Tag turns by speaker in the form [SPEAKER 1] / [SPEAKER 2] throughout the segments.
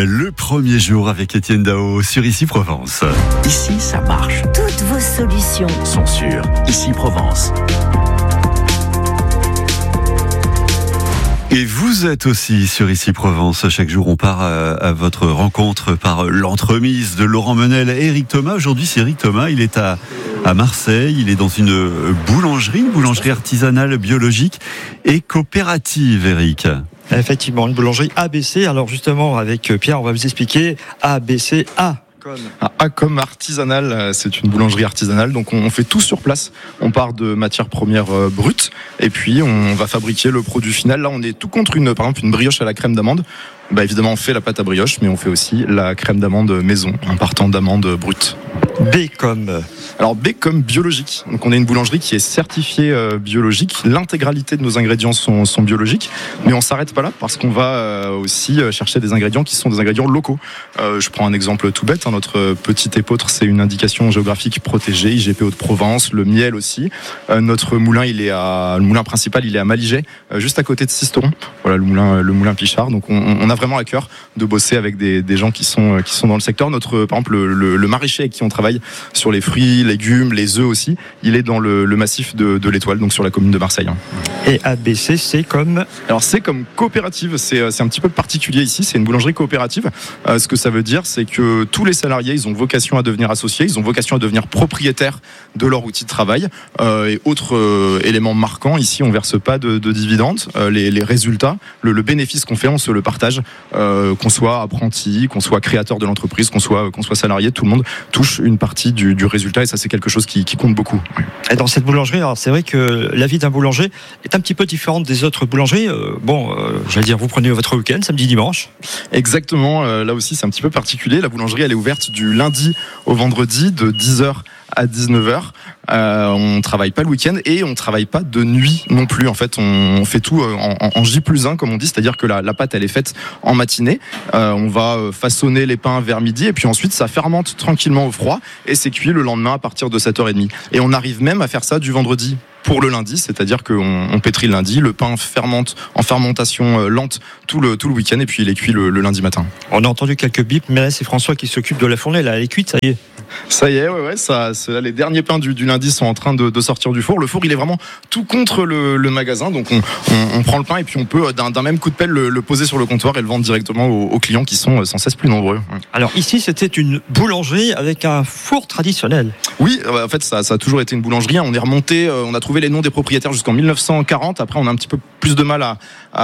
[SPEAKER 1] Le premier jour avec Étienne Dao sur Ici Provence.
[SPEAKER 2] Ici, ça marche.
[SPEAKER 3] Toutes vos solutions
[SPEAKER 2] Sont sûres. Ici Provence.
[SPEAKER 1] Et vous êtes aussi sur Ici Provence. Chaque jour, on part à votre rencontre par l'entremise de Laurent Menel et Éric Thomas. Aujourd'hui, c'est Éric Thomas. Il est à Marseille. Il est dans une boulangerie artisanale biologique et coopérative, Éric.
[SPEAKER 4] Effectivement, une boulangerie ABC. Alors justement, avec Pierre, on va vous expliquer ABC.
[SPEAKER 5] A comme artisanal, c'est une boulangerie artisanale, donc on fait tout sur place. On part de matières premières brutes et puis on va fabriquer le produit final. Là, on est tout contre par exemple une brioche à la crème d'amande. Évidemment, on fait la pâte à brioche, mais on fait aussi la crème d'amande maison en partant d'amandes brutes.
[SPEAKER 4] B comme
[SPEAKER 5] biologique. Donc on est une boulangerie qui est certifiée biologique. L'intégralité de nos ingrédients sont biologiques, mais on s'arrête pas là parce qu'on va aussi chercher des ingrédients qui sont des ingrédients locaux. Je prends un exemple tout bête. Notre petit épeautre, c'est une indication géographique protégée, IGP Hauts-de-Provence. Le miel aussi. Notre moulin, le moulin principal, il est à Malijai, juste à côté de Sisteron. Voilà le moulin Pichard. Donc on a vraiment à cœur de bosser avec des gens qui sont dans le secteur. Par exemple, le maraîcher avec qui on travaille sur les fruits, légumes, les œufs aussi, il est dans le massif de l'Étoile, donc sur la commune de Marseille.
[SPEAKER 4] Et ABC, c'est comme...
[SPEAKER 5] Alors c'est comme coopérative, c'est un petit peu particulier ici, c'est une boulangerie coopérative. Ce que ça veut dire, c'est que tous les salariés, ils ont vocation à devenir associés, ils ont vocation à devenir propriétaires de leur outil de travail. Et autre élément marquant, ici on verse pas de dividendes. Les résultats, le bénéfice qu'on fait, on se le partage. Qu'on soit apprenti, qu'on soit créateur de l'entreprise, qu'on soit salarié, tout le monde touche une partie du résultat et ça c'est quelque chose qui compte beaucoup.
[SPEAKER 4] Et dans cette boulangerie, alors c'est vrai que la vie d'un boulanger est un petit peu différente des autres boulangeries. J'allais dire, vous prenez votre week-end, samedi, dimanche.
[SPEAKER 5] Exactement, là aussi c'est un petit peu particulier. La boulangerie elle est ouverte du lundi au vendredi de 10h à 19h. On travaille pas le week-end et on travaille pas de nuit non plus. En fait, on fait tout en J+1 comme on dit, c'est-à-dire que la pâte elle est faite en matinée. On va façonner les pains vers midi et puis ensuite ça fermente tranquillement au froid et c'est cuit le lendemain à partir de 7h30. Et on arrive même à faire ça du vendredi pour le lundi, c'est-à-dire qu'on pétrit le lundi, le pain fermente en fermentation lente tout le week-end et puis il est cuit le lundi matin.
[SPEAKER 4] On a entendu quelques bips, mais là c'est François qui s'occupe de la fournée, là elle est cuite, ça y est.
[SPEAKER 5] Ça y est, ouais, les derniers pains du lundi sont en train de sortir du four. Le four, il est vraiment tout contre le magasin, donc on prend le pain et puis on peut d'un même coup de pelle le poser sur le comptoir et le vendre directement aux clients qui sont sans cesse plus nombreux.
[SPEAKER 4] Alors ici, c'était une boulangerie avec un four traditionnel.
[SPEAKER 5] Oui, en fait, ça a toujours été une boulangerie. On est remonté, on a trouvé les noms des propriétaires jusqu'en 1940. Après, on a un petit peu plus de mal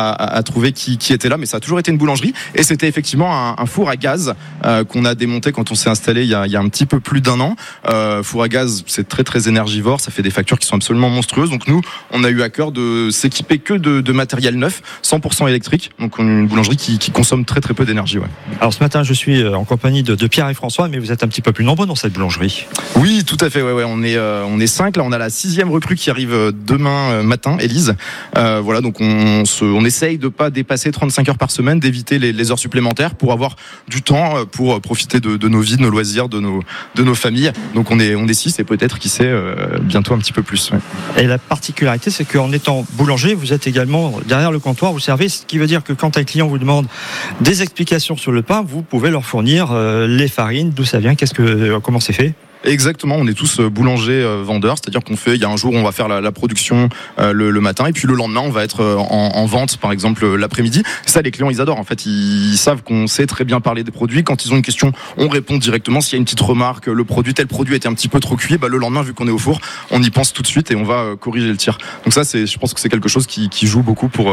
[SPEAKER 5] à trouver qui était là, mais ça a toujours été une boulangerie. Et c'était effectivement un four à gaz qu'on a démonté quand on s'est installé il y a un petit peu plus d'un an. Four à gaz, c'est très très énergivore, ça fait des factures qui sont absolument monstrueuses. Donc nous, on a eu à cœur de s'équiper que de matériel neuf, 100% électrique. Donc on est une boulangerie qui consomme très très peu d'énergie. Ouais.
[SPEAKER 4] Alors ce matin, je suis en compagnie de Pierre et François, mais vous êtes un petit peu plus nombreux dans cette boulangerie.
[SPEAKER 5] Oui, tout à fait. Ouais. On est 5. Là, on a la 6e recrue qui arrive demain matin, Élise. Voilà, donc on essaye de pas dépasser 35 heures par semaine, d'éviter les heures supplémentaires pour avoir du temps pour profiter de nos vies, de nos loisirs, de nos familles. Donc on est 6 et peut-être, qui sait, bientôt un petit peu plus. Ouais.
[SPEAKER 4] Et la particularité, c'est qu'en étant boulanger, vous êtes également derrière le comptoir, vous servez, ce qui veut dire que quand un client vous demande des explications sur le pain, vous pouvez leur fournir les farines, d'où ça vient, comment c'est fait.
[SPEAKER 5] Exactement, on est tous boulangers vendeurs, c'est-à-dire il y a un jour où on va faire la production le matin et puis le lendemain on va être en vente par exemple l'après-midi. Ça, les clients ils adorent, en fait ils savent qu'on sait très bien parler des produits. Quand ils ont une question, on répond directement. S'il y a une petite remarque, tel produit était un petit peu trop cuit, le lendemain, vu qu'on est au four, on y pense tout de suite et on va corriger le tir. Donc ça, je pense que c'est quelque chose qui joue beaucoup pour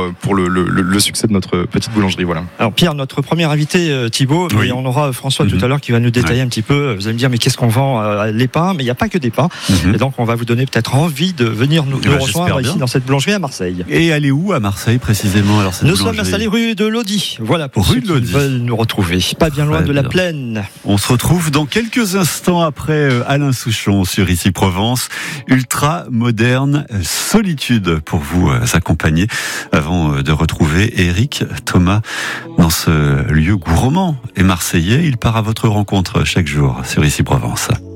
[SPEAKER 5] le succès de notre petite boulangerie. Voilà.
[SPEAKER 4] Alors Pierre, notre premier invité Thibaut,
[SPEAKER 1] oui.
[SPEAKER 4] Et on aura François tout à l'heure qui va nous détailler un petit peu. Vous allez me dire, mais qu'est-ce qu'on vend les pains, mais il n'y a pas que des pains. Et donc on va vous donner peut-être envie de venir nous rejoindre ici dans cette boulangerie à Marseille.
[SPEAKER 1] Et aller où à Marseille précisément alors,
[SPEAKER 4] Nous sommes installés rue de Lodi. Voilà, pour ceux qui veulent nous retrouver. Pas bien loin de la Plaine.
[SPEAKER 1] On se retrouve dans quelques instants après Alain Souchon sur Ici Provence. Ultra moderne solitude pour vous accompagner avant de retrouver Éric Thomas dans ce lieu gourmand et marseillais. Il part à votre rencontre chaque jour sur Ici Provence.